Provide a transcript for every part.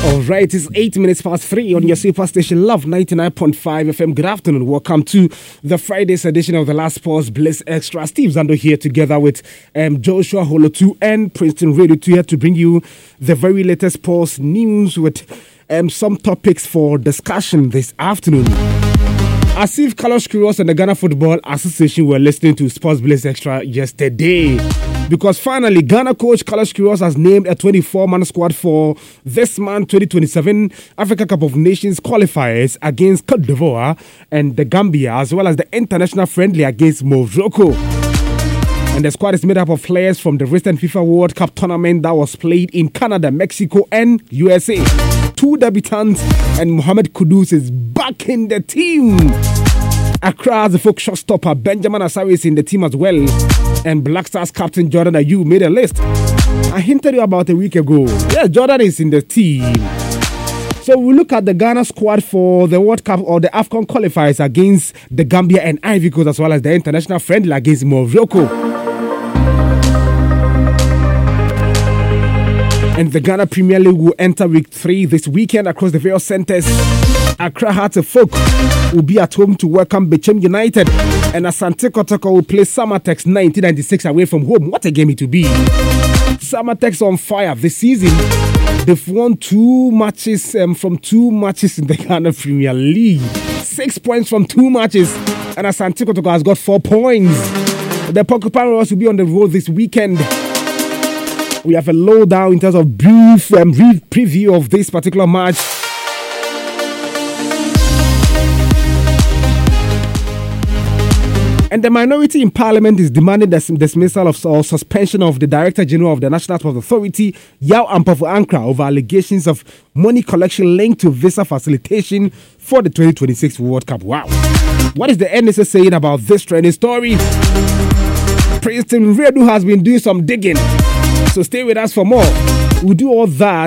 Alright, it's 8 minutes past 3 on your superstation Love 99.5 FM. Good afternoon. Welcome to the Friday's edition of the Last Pause Bliss Extra. Steve Zando here together with Joshua Holotu and Princeton Radio 2 here to bring you the very latest pause news with some topics for discussion this afternoon. As if Carlos Queiroz and the Ghana Football Association were listening to Sports Bliss Extra yesterday. Because finally, Ghana coach Carlos Queiroz has named a 24-man squad for this month 2027 Africa Cup of Nations qualifiers against Cote d'Ivoire and the Gambia, as well as the international friendly against Morocco. And the squad is made up of players from the recent FIFA World Cup tournament that was played in Canada, Mexico, and USA. 2 debutants, and Mohamed Kudus is back in the team. Accra, the folk shotstopper Benjamin Asare is in the team as well. And Black Stars captain Jordan Ayew made a list. I hinted you about a week ago. Yeah, Jordan is in the team. So we look at the Ghana squad for the World Cup or the AFCON qualifiers against the Gambia and Ivory Coast, as well as the international friendly against Morocco. And the Ghana Premier League will enter week 3 this weekend across the various centres. Accra Hearts of Folk will be at home to welcome Bechem United, and Asante Kotoko will play Samatex 1996 away from home. What a game it will be. Samatex on fire this season. They've won 2 matches from 2 matches in the Ghana Premier League. 6 points from 2 matches, and Asante Kotoko has got 4 points. The Porcupine Roars will be on the road this weekend. We have a lowdown in terms of brief preview of this particular match. And the minority in Parliament is demanding the dismissal or suspension of the Director General of the National Sports Authority, Yao Ampofo-Ankra, over allegations of money collection linked to visa facilitation for the 2026 World Cup. Wow. What is the NSA saying about this trending story? Princeton Radio has been doing some digging, so stay with us for more. We'll do all that.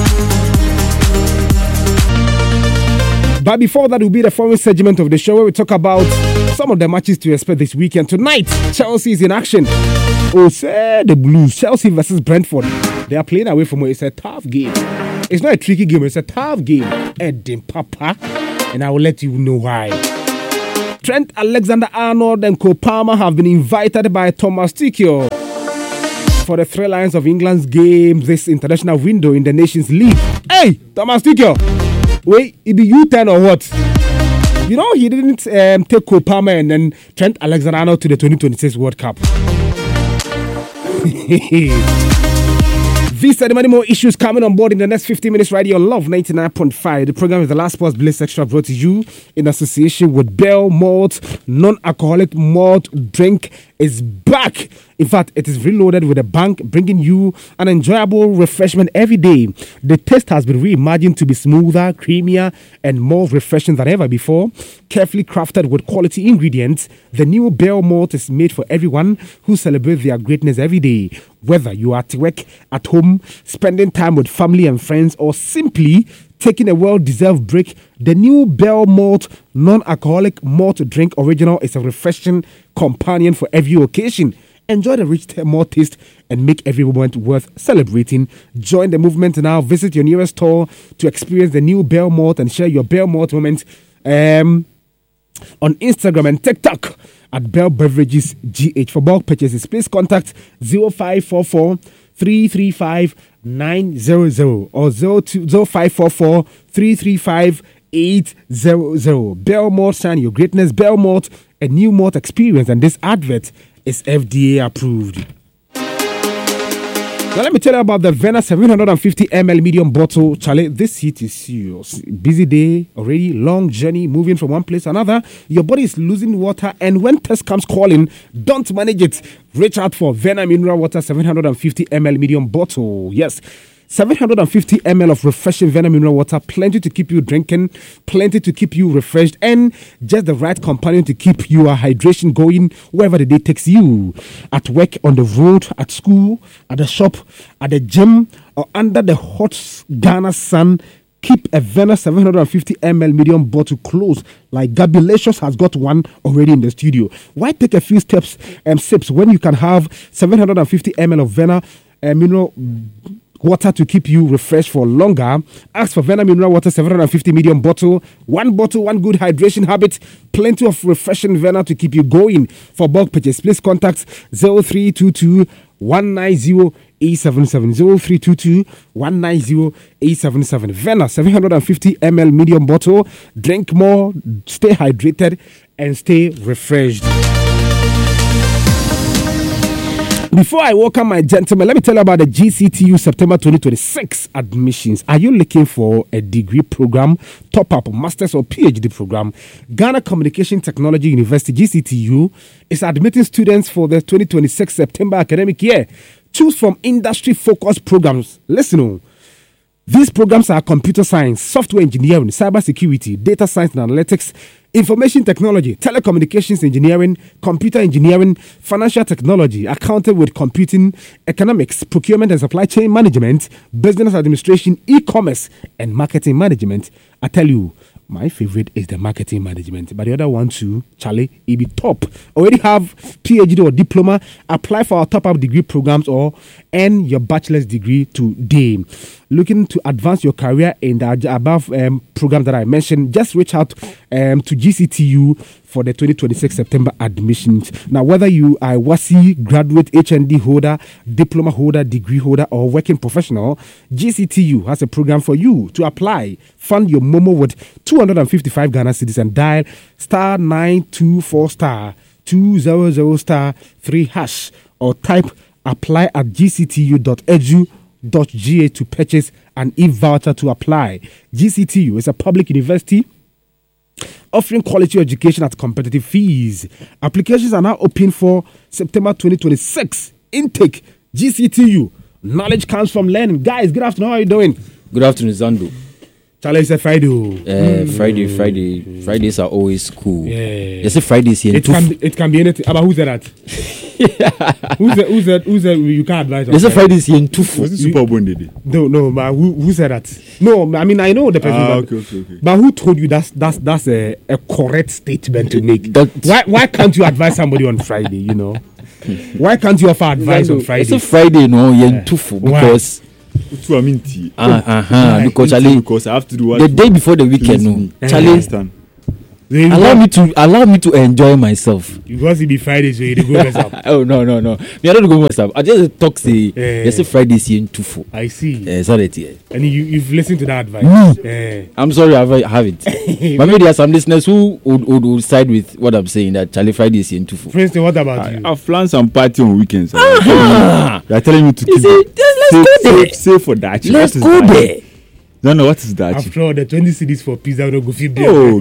But before that will be the following segment of the show where we talk about some of the matches to expect this weekend. Tonight, Chelsea is in action. Oh, say the Blues. Chelsea versus Brentford. They are playing away from home. It's a tough game. It's not a tricky game. It's a tough game. Eddie Papa. And I will let you know why. Trent Alexander-Arnold and Cole Palmer have been invited by Thomas Tuchel for the Three Lions of England's game this international window in the Nations League. Hey, Thomas Tuchel. Wait, it be U-turn or what? You know, he didn't take Cole Palmer and then Trent Alexander-Arnold to the 2026 World Cup. These and many more issues coming on board in the next 15 minutes right here on Love 99.5. The program is the Last Pause Bliss Extra, brought to you in association with Bell Malt. Non-alcoholic malt drink is back. In fact, it is reloaded with a bang, bringing you an enjoyable refreshment every day. The taste has been reimagined to be smoother, creamier, and more refreshing than ever before. Carefully crafted with quality ingredients, the new Bell Malt is made for everyone who celebrates their greatness every day. Whether you are at work, at home, spending time with family and friends, or simply taking a well-deserved break, the new Bell Malt non-alcoholic malt drink original is a refreshing companion for every occasion. Enjoy the rich malt taste and make every moment worth celebrating. Join the movement now. Visit your nearest store to experience the new Bell Malt and share your Bell Malt moments on Instagram and TikTok at Bell Beverages GH. For bulk purchases, please contact 0544 335 900 or 0544 335 800. Bell Malt, shine your greatness. Bell Malt, a new malt experience, and this advert is FDA approved. Now let me tell you about the Vena 750ml medium bottle. Charlie, this heat is serious. Busy day already, long journey, moving from one place to another. Your body is losing water, and when test comes calling, don't manage it. Reach out for Vena Mineral Water 750ml medium bottle. Yes, 750 ml of refreshing Vena mineral water, plenty to keep you drinking, plenty to keep you refreshed, and just the right companion to keep your hydration going wherever the day takes you. At work, on the road, at school, at the shop, at the gym, or under the hot Ghana sun, keep a Vena 750 ml medium bottle close, like Gabilicious has got one already in the studio. Why take a few steps and sips when you can have 750 ml of Vena mineral water to keep you refreshed for longer. Ask for Vena Mineral Water 750 medium bottle. One bottle, one good hydration habit. Plenty of refreshing Vena to keep you going. For bulk purchase, please contact 0322 190 877 0322 190 877. Vena 750 ml medium bottle. Drink more, stay hydrated, and stay refreshed. Before I welcome my gentlemen, let me tell you about the GCTU September 2026 admissions. Are you looking for a degree program, top-up, master's or PhD program? Ghana Communication Technology University, GCTU, is admitting students for the 2026 September academic year. Choose from industry-focused programs. Listen, these programs are computer science, software engineering, cybersecurity, data science and analytics, information technology, telecommunications engineering, computer engineering, financial technology, accounting with computing, economics, procurement and supply chain management, business administration, e-commerce, and marketing management. I tell you, my favorite is the marketing management, but the other one too, Charlie, it be top. Already have PhD or diploma, apply for our top-up degree programs or earn your bachelor's degree today. Looking to advance your career in the above program that I mentioned, just reach out to GCTU for the 2026 September admissions. Now, whether you are a WASI graduate, HND holder, diploma holder, degree holder, or working professional, GCTU has a program for you to apply. Fund your Momo with 255 Ghana cedis and dial star 924 star 200 star 3 hash or type apply at gctu.edu.ga to purchase an e-voucher to apply. GCTU is a public university offering quality education at competitive fees. Applications are now open for September 2026 intake. GCTU. Knowledge comes from learning. Guys, good afternoon. How are you doing? Good afternoon, Zando. Charlie, it's a Friday. Fridays are always cool. Yeah. You say Fridays here. It can be anything. About who's that? Who's that? You can't advise. You say Fridays here in Tufu. Was it Super Bowl day? No, but who said that? No, I mean I know the person. Okay. But who told you that's a correct statement to make? Why can't you advise somebody on Friday? You know, why can't you offer advice on Friday? It's a Friday, no, here in Tufu because. Because Charlie, because I have to do what the day before the weekend, no, Charlie, allow me to enjoy myself. Because it be Friday, so you go mess up. Oh no, me I don't go mess up. I just talk say yes, Fridays here in Tufu. I see. Sorry, yeah. And you've listened to that advice. I'm sorry, I haven't. But maybe there are some listeners who would side with what I'm saying that Charlie Fridays here in Tufu. For instance, what about you? I've planned some party on weekends. They're telling me to keep save for that. Let's go there. No, what is that? After all, the 20 CDs for pizza, we don't go feed them. Oh,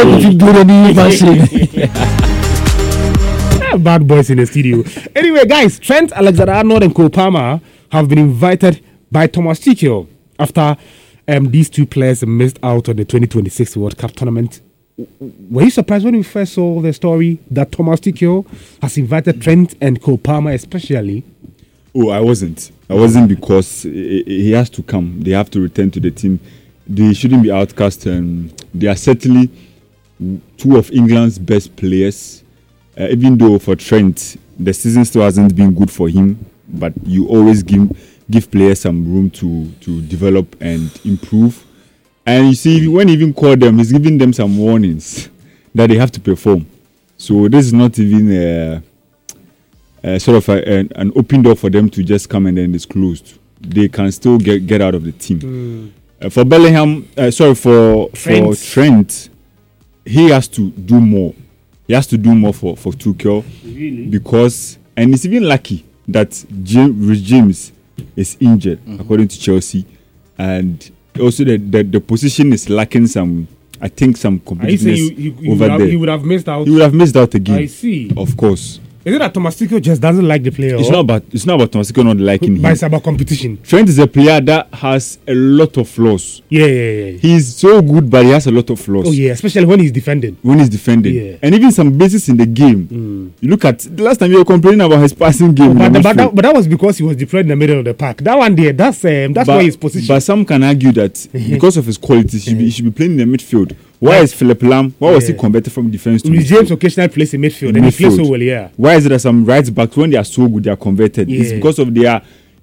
bad boys in the studio. Anyway, guys, Trent Alexander-Arnold and Cole Palmer have been invited by Thomas Tuchel after these two players missed out on the 2026 World Cup tournament. Were you surprised when you first saw the story that Thomas Tuchel has invited Trent and Cole Palmer especially? Oh, I wasn't because he has to come. They have to return to the team. They shouldn't be outcast. They are certainly two of England's best players. Even though for Trent, the season still hasn't been good for him, but you always give players some room to develop and improve. And you see, when he even called them, he's giving them some warnings that they have to perform. So this is not even sort of an open door for them to just come and then it's closed. They can still get out of the team. For Bellingham, for Trent, he has to do more. He has to do more for Tuchel. Really? Because, and it's even lucky that Rhys James is injured, according to Chelsea. And also the position is lacking some competitiveness over there. He would have missed out. He would have missed out again. I see. Of course. Is it that Thomas Tuchel just doesn't like the player? It's not about Thomas Tuchel not liking him. But it's about competition. Trent is a player that has a lot of flaws. Yeah. He's so good, but he has a lot of flaws. Oh yeah, especially when he's defending. Yeah. And even some bases in the game. You look at the last time you were complaining about his passing game. But that was because he was deployed in the middle of the park. That one there, that's why his position. But some can argue that because of his qualities, he should be playing in the midfield. Why is Philip Lam? Why was he converted from defense to midfield? James occasionally plays in midfield and he plays so well, yeah. Why is it that some right backs, when they are so good, they are converted? It's because of their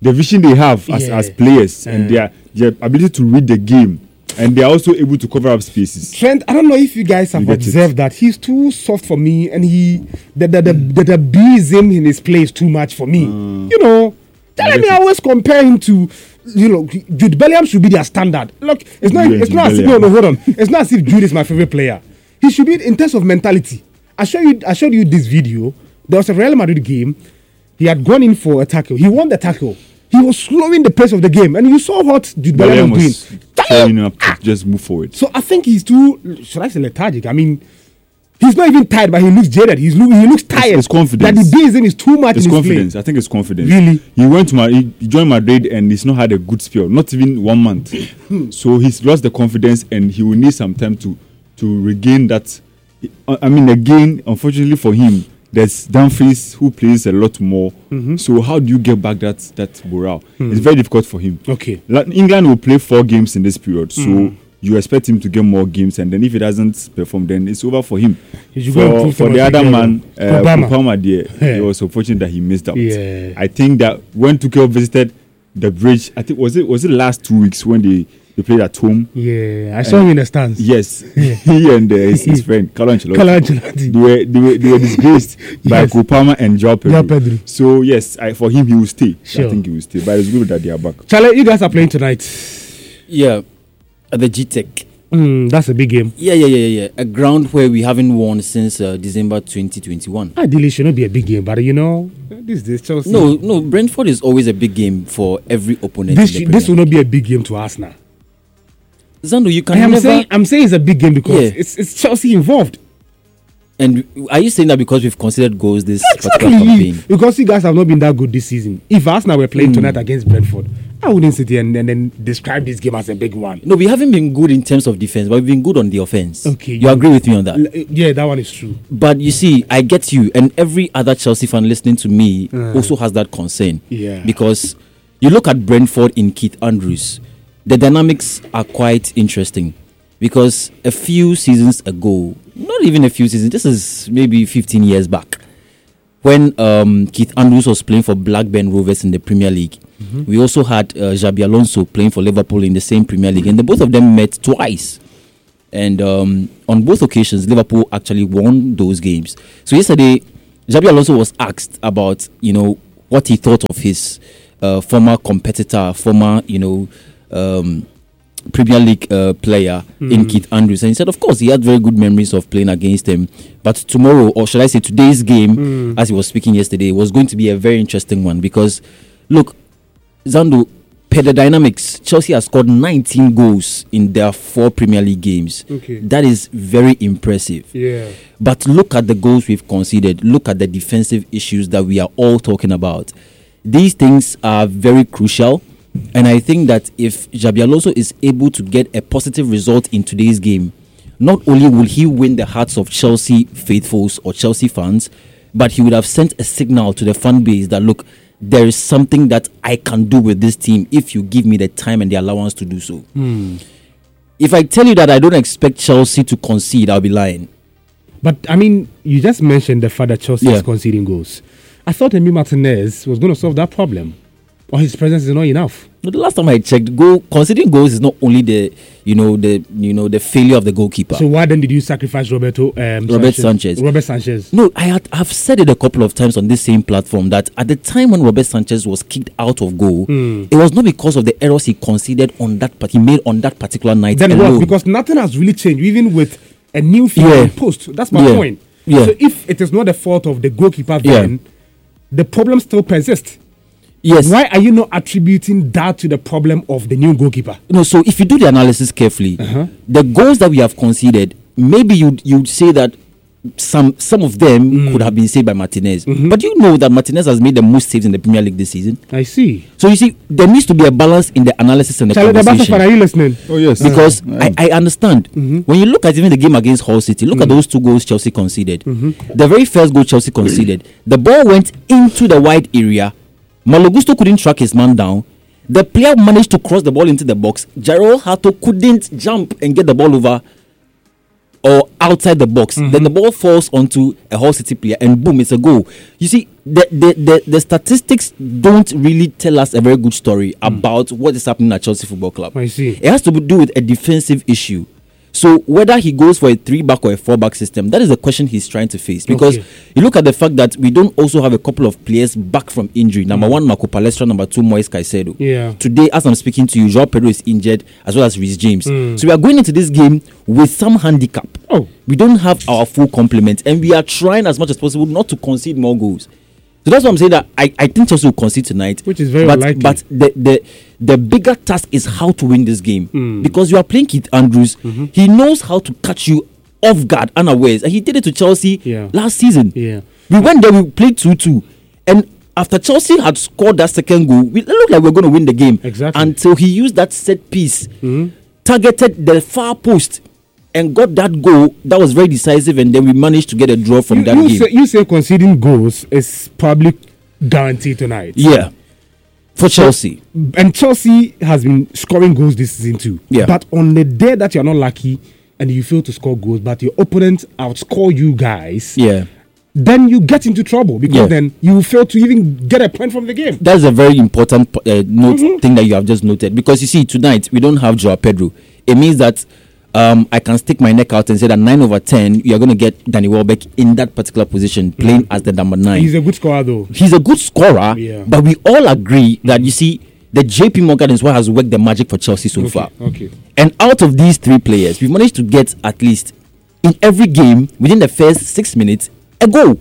the vision they have as players and their ability to read the game, and they are also able to cover up spaces. Trent, I don't know if you guys have observed that he's too soft for me, and the beism in his play is too much for me. You know, I always compare him to, you know, Jude Bellingham should be their standard. Look, it's not as if hold on. It's not as if Jude is my favorite player. He should be in terms of mentality. I showed you this video. There was a Real Madrid game. He had gone in for a tackle. He won the tackle. He was slowing the pace of the game, and you saw what Jude Bellingham was doing. Telling him to just move forward. So I think he's too, should I say, lethargic? I mean, he's not even tired, but he looks jaded. He looks tired. It's confidence. That the beism is too much. It's in his confidence. play. I think it's confidence. Really? He joined Madrid and he's not had a good spell. Not even 1 month. So he's lost the confidence, and he will need some time to regain that. I mean, again, unfortunately for him, there's Dumfries who plays a lot more. So how do you get back that morale? It's very difficult for him. Okay. England will play 4 games in this period, so you expect him to get more games, and then if he doesn't perform, then it's over for him. For the other man, Palmer, it was unfortunate that he missed out. Yeah. I think that when Tuchel visited the bridge, I think was it last 2 weeks when they played at home. Yeah, I saw him in the stands. Yes, he and his friend Carlo Ancelotti. They were disgraced by Kopama and Joao Pedro. So yes, for him he will stay. Sure. I think he will stay. But it's good that they are back. Charlie, you guys are playing tonight. Yeah, at the GTEC. That's a big game. Yeah. A ground where we haven't won since December 2021. Ideally, it should not be a big game, but you know, this Chelsea. No. Brentford is always a big game for every opponent. This will not be a big game to Arsenal. Zando, you can I'm saying it's a big game because it's Chelsea involved. And are you saying that because we've considered goals this particular campaign? Because you guys have not been that good this season. If Arsenal were playing tonight against Brentford, I wouldn't sit here and then describe this game as a big one. No, we haven't been good in terms of defense, but we've been good on the offense. Okay. You agree with me on that? Yeah, that one is true. But you see, I get you, and every other Chelsea fan listening to me also has that concern. Yeah. Because you look at Brentford in Keith Andrews, the dynamics are quite interesting. Because a few seasons ago, not even a few seasons, this is maybe 15 years back, when Keith Andrews was playing for Blackburn Rovers in the Premier League, we also had Xabi Alonso playing for Liverpool in the same Premier League, and the both of them met twice. And on both occasions, Liverpool actually won those games. So yesterday, Xabi Alonso was asked about, what he thought of his former competitor, Premier League player in Keith Andrews, and he said, of course, he had very good memories of playing against him. But tomorrow, or should I say today's game, as he was speaking yesterday, was going to be a very interesting one because, look, Zando, per the dynamics, Chelsea has scored 19 goals in their 4 Premier League games. Okay. That is very impressive. Yeah. But look at the goals we've conceded. Look at the defensive issues that we are all talking about. These things are very crucial. And I think that if Xabi Alonso is able to get a positive result in today's game, not only will he win the hearts of Chelsea faithfuls or Chelsea fans, but he would have sent a signal to the fan base that, look, there is something that I can do with this team if you give me the time and the allowance to do so. If I tell you that I don't expect Chelsea to concede, I'll be lying. But, I mean, you just mentioned the fact that Chelsea is conceding goals. I thought Emi Martinez was going to solve that problem. Or his presence is not enough. No, the last time I checked, conceding goals is not only the failure of the goalkeeper. So why then did you sacrifice Robert Sanchez? No, I've said it a couple of times on this same platform that at the time when Robert Sanchez was kicked out of goal, it was not because of the errors he conceded he made on that particular night. Then what? Because nothing has really changed, even with a new field post. That's my point. Yeah. So if it is not the fault of the goalkeeper, then the problem still persists. Yes. Why are you not attributing that to the problem of the new goalkeeper? So if you do the analysis carefully, the goals that we have conceded, maybe you'd say that some of them could have been saved by Martinez. But you know that Martinez has made the most saves in the Premier League this season. I see. So you see, there needs to be a balance in the analysis and the conversation. Are you listening? Oh, yes. Because I understand. When you look at even the game against Hull City, look at those 2 goals Chelsea conceded. The very first goal Chelsea conceded, the ball went into the wide area. Malo Gusto couldn't track his man down. The player managed to cross the ball into the box. Jarrell Hato couldn't jump and get the ball over or outside the box, then the ball falls onto a Hull City player and boom, it's a goal. You see, the statistics don't really tell us a very good story about what is happening at Chelsea Football Club. I see. It has to do with a defensive issue. So whether he goes for a 3-back or a 4-back system, that is a question he's trying to face. Because you look at the fact that we don't also have a couple of players back from injury. Number one, Marco Palestra. Number two, Moise Caicedo. Yeah. Today, as I'm speaking to you, João Pedro is injured, as well as Reece James. So we are going into this game with some handicap. Oh. We don't have our full complement, and we are trying as much as possible not to concede more goals. So that's why I'm saying that I think Chelsea will concede tonight, which is very unlikely. But the bigger task is how to win this game, because you are playing Keith Andrews. He knows how to catch you off guard, unawares, and he did it to Chelsea last season. Yeah, we went there, we played 2-2, and after Chelsea had scored that second goal, it looked like we were going to win the game. Exactly. Until he used that set piece, targeted the far post, and got that goal that was very decisive, and then we managed to get a draw from that game. You say conceding goals is probably guaranteed tonight. Yeah, for Chelsea. And Chelsea has been scoring goals this season too. Yeah. But on the day that you're not lucky and you fail to score goals, but your opponent outscore you guys, then you get into trouble, because then you fail to even get a point from the game. That's a very important thing that you have just noted, because you see, tonight we don't have João Pedro. It means that I can stick my neck out and say that 9 over 10, you are going to get Danny Welbeck in that particular position, playing as the number 9. He's a good scorer, though. He's a good scorer, but we all agree that, you see, the JP Morgan is what has worked the magic for Chelsea so far. Okay. And out of these 3 players, we've managed to get at least in every game, within the first 6 minutes, a goal.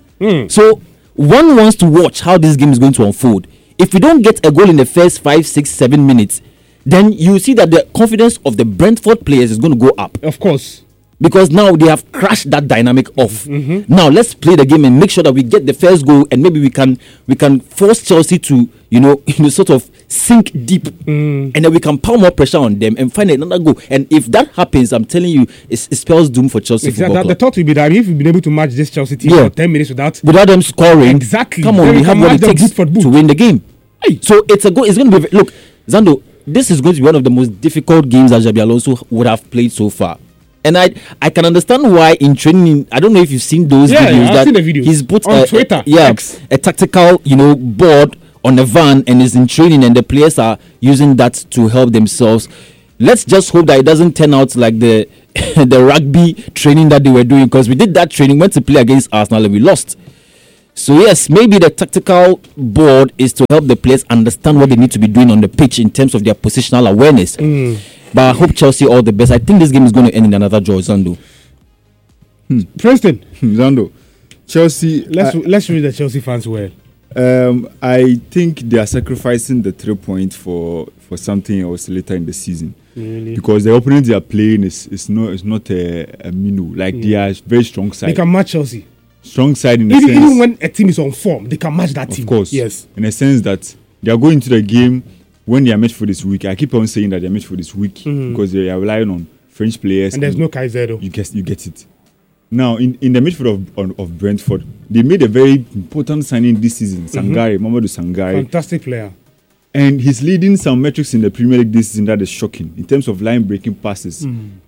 So one wants to watch how this game is going to unfold. If we don't get a goal in the first 5, 6, 7 minutes, then you see that the confidence of the Brentford players is going to go up. Of course. Because now they have crashed that dynamic off. Now let's play the game and make sure that we get the first goal, and maybe we can force Chelsea to sort of sink deep, and then we can pile more pressure on them and find another goal. And if that happens, I'm telling you, it spells doom for Chelsea Football Club. The thought will be that if we've been able to match this Chelsea team for 10 minutes without them scoring, exactly. Come on, we have what it takes to win the game. So it's a goal. It's going to be look, Zando. This is going to be one of the most difficult games that Xabi Alonso would have played so far. And I can understand why in training, I don't know if you've seen those videos. I've seen the videos. He's put on Twitter. A tactical, board on a van and is in training, and the players are using that to help themselves. Let's just hope that it doesn't turn out like the rugby training that they were doing, because we did that training, went to play against Arsenal and we lost. So yes, maybe the tactical board is to help the players understand what they need to be doing on the pitch in terms of their positional awareness. But I hope Chelsea all the best. I think this game is going to end in another draw, Zando. Preston. Zando. Chelsea. Let's read the Chelsea fans well. I think they are sacrificing the 3 points for something else later in the season. Really? Because the opponent they are playing is not a minnow. Like they are very strong side. They can match Chelsea. Strong side in the sense. Even when a team is on form, they can match that team. Of course. Yes. In a sense that they are going to the game when their match for this week. I keep on saying that their match for this week because they are relying on French players. And there's no Caicedo. You get it. Now, in the midfield of Brentford, they made a very important signing this season. Sangare, Mamadou Sangare. Fantastic player. And he's leading some metrics in the Premier League this season that is shocking. In terms of line-breaking passes,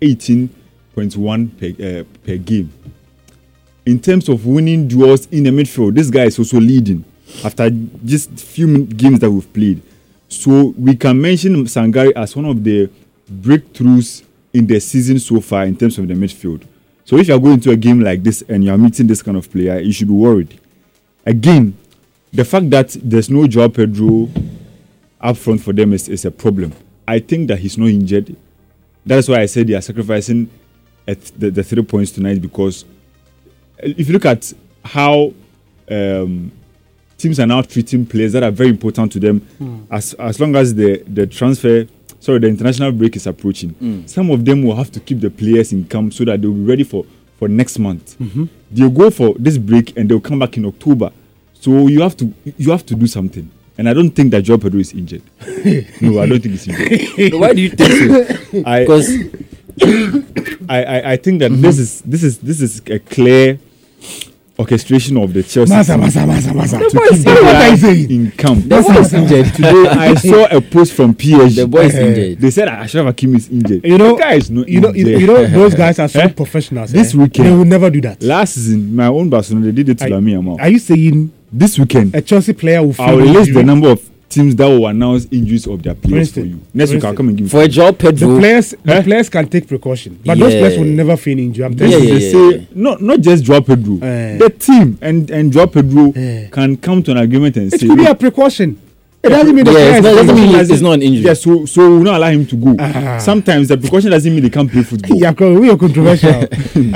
18.1 per game. In terms of winning duels in the midfield, this guy is also leading after just few games that we've played. So we can mention Sangare as one of the breakthroughs in the season so far in terms of the midfield. So if you're going to a game like this and you're meeting this kind of player, you should be worried. Again, the fact that there's no João Pedro up front for them is a problem. I think that he's not injured. That's why I said they are sacrificing the 3 points tonight, because if you look at how teams are now treating players that are very important to them, as long as the international break is approaching, some of them will have to keep the players in camp so that they'll be ready for next month. They'll go for this break and they'll come back in October. So you have to do something. And I don't think that João Pedro is injured. No, I don't think he's injured. So why do you think so? Because I think that this is a clear orchestration of the Chelsea Masa. to boy keep is the injured. What are you guy saying? in camp. The boy is injured. Today I saw a post from PSG. The boy is injured. They said Ashraf Hakimi is injured. You know, the guy is not injured. you know, those guys are so professionals. This weekend- they will never do that. Last season, my own Barcelona, they did it to Lamine Yamal. Are you saying This weekend, a Chelsea player will I'll feel release injury? the number of teams that will announce injuries of their players for instance, you. Next for week, I'll instance. come and give For a you. job, The Pedro. players can take precaution, but those Yeah. players will never feign injury. I'm This telling Yeah, is you. they say not just Joao Pedro, the team and Joao Pedro can come to an agreement and It say, could be "Look, a precaution. It doesn't mean the Yeah, player it's is not- doesn't mean injured. it's not an injury. yeah, so we'll not allow him to go." Ah. Sometimes the precaution doesn't mean they can't play football. Yeah, we are controversial.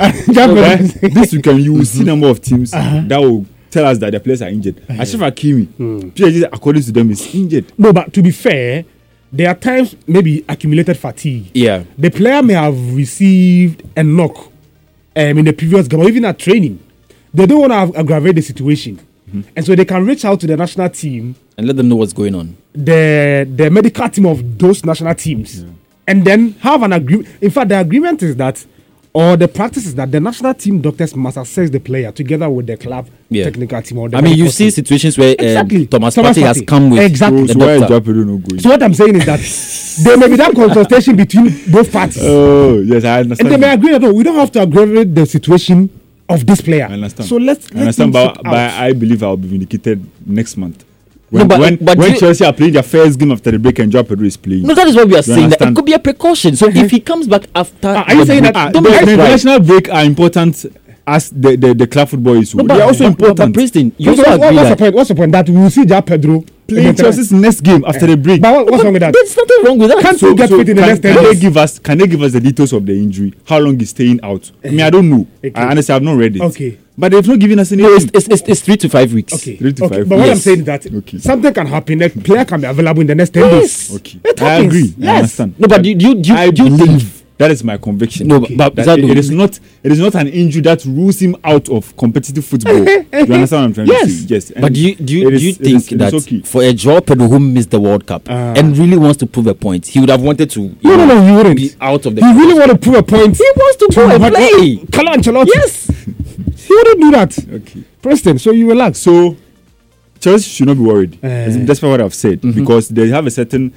Okay? This weekend you will see number of teams that will tell us that the players are injured. Ashraf Hakimi, PSG according to them is injured. No, but to be fair, there are times maybe accumulated fatigue. Yeah. The player may have received a knock in the previous game or even at training. They don't want to aggravate the situation. And so they can reach out to the national team, And let them know what's going on. the medical team of those national teams, and then have an agreement. In fact, the agreement is that, or the practice is that the national team doctors must assess the player together with the club technical team. Or the I mean, you medical see team. situations where Exactly. Thomas Thomas Partey has Partey. come with Exactly. the So why is doctor. Joao Pedro not going? So what I'm saying is that there may be that consultation between both parties. Oh yes, I And understand. they may agree that no, we don't have to aggravate the situation of this player. I understand. So let's I understand, him but, sit but out. I believe I'll be vindicated next month. No, When, but when you- Chelsea are playing their first game after the break and Joao Pedro is playing. No, that is what we are saying. That it understand? could be a precaution. So if he comes back after, Are you the saying break, that- don't the be surprised. international break are important as the club football is. No, They are also but important. Preston, you So also agree what's the that point? What's the point? That we will see Joao Pedro Playing Chelsea's next game after the break. But what's wrong with that? there's nothing wrong with that. Can't you get fit in the next 10 can they days? give us the details of the injury? How long he's staying out? I mean, I don't know. Okay. I honestly have not read it. Okay. But they've not given us any. No, it's 3 to 5 weeks. Okay. 3 to okay. 5 But what I'm Yes. saying is that Okay. something can happen. A player can be available in the next 10 days. Okay. It I happens. agree. I Yes. understand. No, but do you I think believe that is my conviction. No, but That Zadu- it is not an injury that rules him out of competitive football. You understand what I'm trying Yes. to say? Yes. But And do you it think is that okay. for a Joao Pedro who missed the World Cup and really wants to prove a point, he would have wanted to No, he wouldn't. be out of the He really want to prove a point. He wants to go and play. Carlo Ancelotti. Yes. He wouldn't do that. Okay. Preston, so you relax. So Chelsea should not be worried. Eh. That's what I've said because they have a certain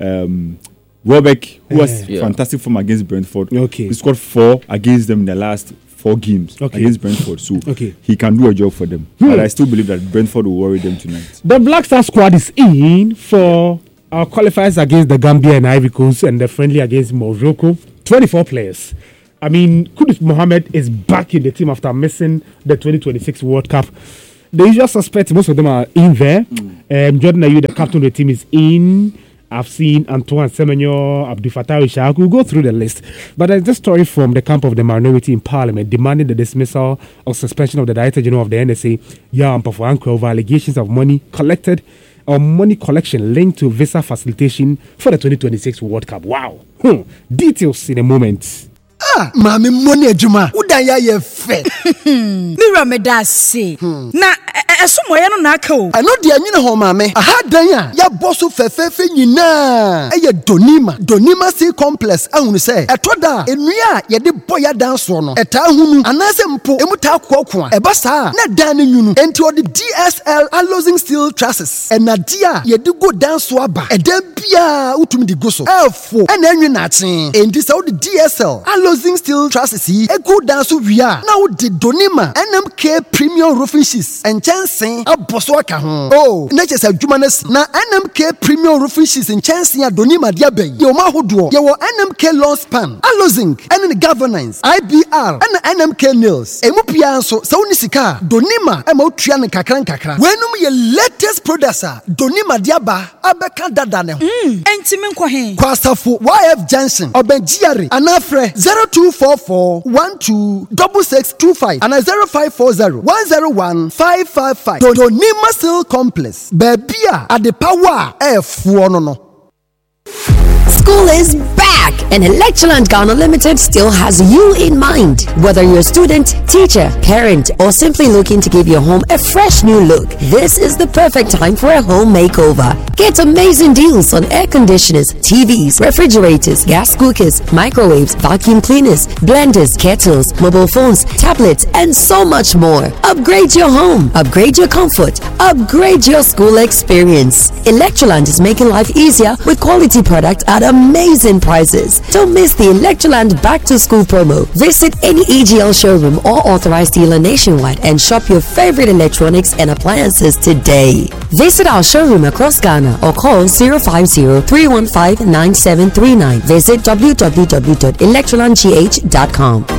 Welbeck who has Yeah. fantastic form against Brentford. Okay. He scored 4 against them in the last 4 games Okay. against Brentford. So Okay. he can do a job for them. But I still believe that Brentford will worry them tonight. The Black Star squad is in for our qualifiers against the Gambia and Ivory Coast and the friendly against Morocco. 24 players. I mean, Kudus Mohammed is back in the team after missing the 2026 World Cup. The usual suspects, most of them are in there. Jordan Ayew, the captain of the team, is in. I've seen Antoine Semenyo, Abdul Fattah Ishaq. We'll go through the list. But there's this story from the camp of the minority in Parliament demanding the dismissal or suspension of the Director General of the NSA, Yam Pafuanko, over allegations of money collected or money collection linked to visa facilitation for the 2026 World Cup. Wow. Details in a moment. Maame mmɔne adwuma wodan yɛ ayɛ fɛ Mira me da se. Na ɛsomɔyɛ no na aka o. ɛno deɛ nwene hɔ maame aha dan a yɛabɔ so fɛfɛɛfɛ nyinaa ɛyɛ donima sea complex ahunu sɛ ɛtɔ da a nnua a yɛde bɔ yɛadan soɔ no ɛtaa hunu anaasɛ mpo ɛmu taa koako a ɛba saa a na dan no nwunu enti ɔde DSL alloying steel trusses ɛnade a yɛde go dan so aba ɛdan biaa wotumi de go so ɛfo ɛna ɛnwe naakye enti sɛ wode DSL alloying steel trusses yi egu dan so wie a na wode donima NMK premium roofing sheets nkyɛnse abɔ so aka ho o na kyerɛ sɛ adwuma no si na NMK premium roofing sheets nkyɛnse a donima de aba yi yɛ ɔma ahodoɔ yɛwɔ NMK lawn span alozinc ɛne ne governance IBR ɛna NMK nails ɛmu pia nso sɛ wone sika a donima ɛma wotua ne nkakra nkakra wɔanum yɛ latest products a donima de aba abɛka dada ne ho Enti me nkɔ he. Kwasafo YF Junction Obenjiare Anafre 0244 126625 and 0540 101 555 Donima Steel Complex Babia at the power F1 no. School is back! back, and Electroland Ghana Limited still has you in mind. Whether you're a student, teacher, parent, or simply looking to give your home a fresh new look, this is the perfect time for a home makeover. Get amazing deals on air conditioners, TVs, refrigerators, gas cookers, microwaves, vacuum cleaners, blenders, kettles, mobile phones, tablets, and so much more. Upgrade your home, upgrade your comfort, upgrade your school experience. Electroland is making life easier with quality products at amazing prices. Don't miss the Electroland Back to School promo. Visit any EGL showroom or authorized dealer nationwide and shop your favorite electronics and appliances today. Visit our showroom across Ghana or call 050-315-9739. Visit www.electrolandgh.com.